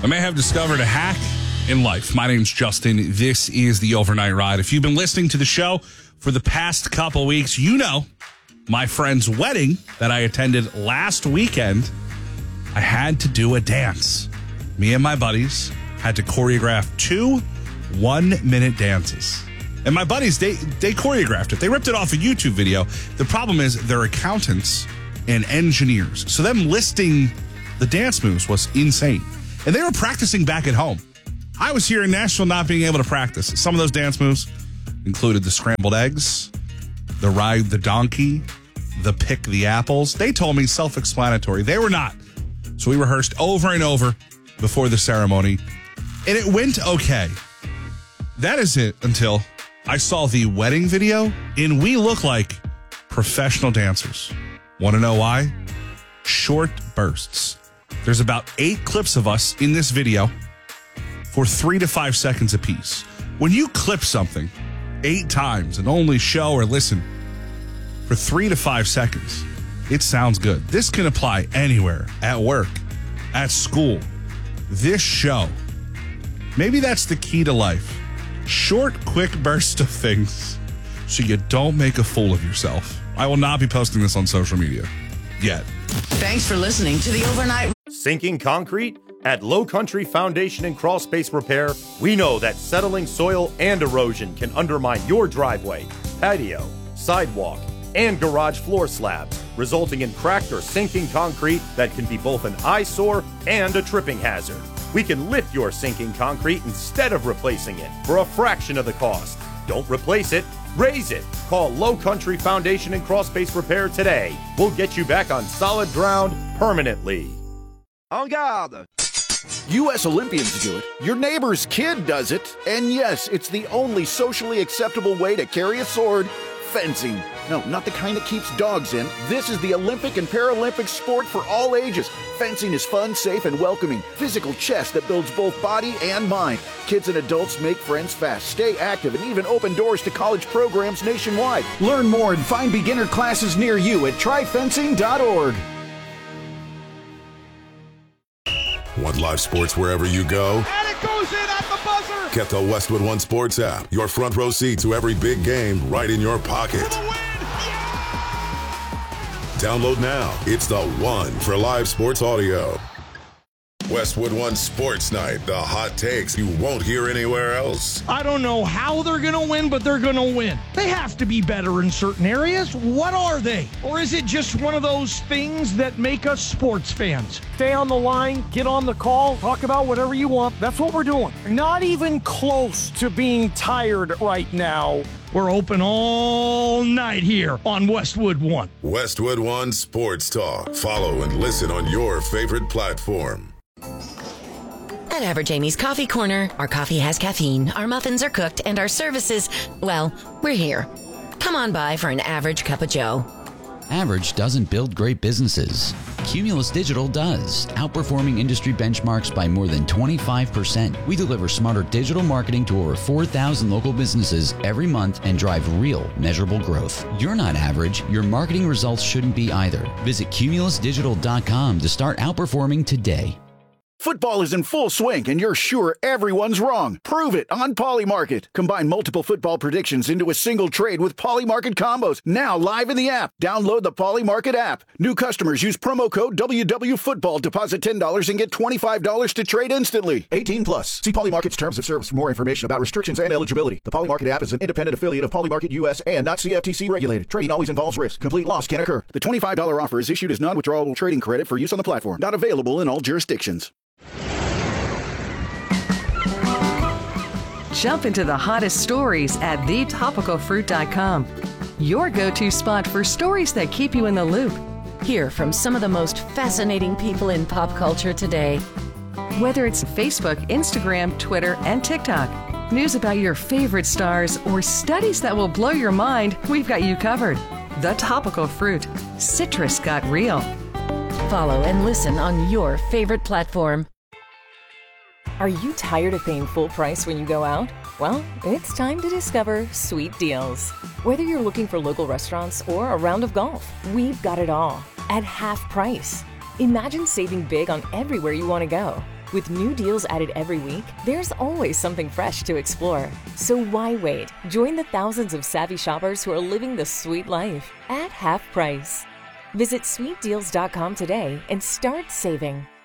I may have discovered a hack in life. My name's Justin. This is the Overnight Ride. If you've been listening to the show for the past couple weeks, you know my friend's wedding that I attended last weekend, I had to do a dance. Me and my buddies had to choreograph 2 one-minute dances. And my buddies, they choreographed it. They ripped it off a YouTube video. The problem is they're accountants and engineers. So them listing the dance moves was insane. And they were practicing back at home. I was here in Nashville not being able to practice. Some of those dance moves included the scrambled eggs, the ride the donkey, the pick the apples. They told me self-explanatory. They were not. So we rehearsed over and over before the ceremony. And it went okay. That is it until I saw the wedding video, and we look like professional dancers. Want to know why? Short bursts. There's about 8 clips of us in this video for 3 to 5 seconds apiece. When you clip something 8 times and only show or listen for 3 to 5 seconds, it sounds good. This can apply anywhere, at work, at school. This show, maybe that's the key to life. Short, quick bursts of things so you don't make a fool of yourself. I will not be posting this on social media yet. Thanks for listening to the Overnight. Sinking concrete? At Low Country Foundation and Crawl Space Repair, we know that settling soil and erosion can undermine your driveway, patio, sidewalk, and garage floor slabs, resulting in cracked or sinking concrete that can be both an eyesore and a tripping hazard. We can lift your sinking concrete instead of replacing it for a fraction of the cost. Don't replace it, raise it. Call Low Country Foundation and Crawl Space Repair today. We'll get you back on solid ground permanently. En garde! U.S. Olympians do it. Your neighbor's kid does it. And yes, it's the only socially acceptable way to carry a sword. Fencing. No, not the kind that keeps dogs in. This is the Olympic and Paralympic sport for all ages. Fencing is fun, safe, and welcoming. Physical chess that builds both body and mind. Kids and adults make friends fast, stay active, and even open doors to college programs nationwide. Learn more and find beginner classes near you at tryfencing.org. Want live sports wherever you go? And it goes in at the buzzer! Get the Westwood One Sports app. Your front row seat to every big game right in your pocket. Download now. It's the one for live sports audio. Westwood One Sports Night. The hot takes you won't hear anywhere else. I don't know how they're going to win, but they're going to win. They have to be better in certain areas. What are they? Or is it just one of those things that make us sports fans? Stay on the line, get on the call, talk about whatever you want. That's what we're doing. Not even close to being tired right now. We're open all night here on Westwood One. Westwood One Sports Talk. Follow and listen on your favorite platform. At Average Amy's Coffee Corner, our coffee has caffeine, our muffins are cooked, and our services, well, we're here. Come on by for an average cup of joe. Average doesn't build great businesses. Cumulus Digital does, outperforming industry benchmarks by more than 25%. We deliver smarter digital marketing to over 4,000 local businesses every month and drive real, measurable growth. You're not average. Your marketing results shouldn't be either. Visit cumulusdigital.com to start outperforming today. Football is in full swing, and you're sure everyone's wrong. Prove it on Polymarket. Combine multiple football predictions into a single trade with Polymarket combos. Now live in the app. Download the Polymarket app. New customers use promo code WWFootball. Deposit $10 and get $25 to trade instantly. 18 plus. See Polymarket's terms of service for more information about restrictions and eligibility. The Polymarket app is an independent affiliate of Polymarket US and not CFTC regulated. Trading always involves risk. Complete loss can occur. The $25 offer is issued as non-withdrawable trading credit for use on the platform. Not available in all jurisdictions. Jump into the hottest stories at thetopicalfruit.com. Your go-to spot for stories that keep you in the loop. Hear from some of the most fascinating people in pop culture today. Whether it's Facebook, Instagram, Twitter, and TikTok, news about your favorite stars, or studies that will blow your mind, we've got you covered. The Topical Fruit. Citrus got real. Follow and listen on your favorite platform. Are you tired of paying full price when you go out? Well, it's time to discover Sweet Deals. Whether you're looking for local restaurants or a round of golf, we've got it all at half price. Imagine saving big on everywhere you want to go. With new deals added every week, there's always something fresh to explore. So why wait? Join the thousands of savvy shoppers who are living the sweet life at half price. Visit sweetdeals.com today and start saving.